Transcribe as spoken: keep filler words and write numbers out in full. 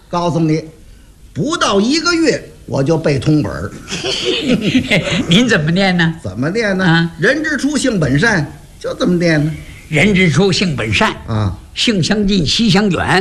告诉你，不到一个月我就背通本儿。 您怎么念呢？ 怎么念呢？ 啊， 人之初，性本善，就这么念呢。 人之初，性本善啊， 性相近，习相远。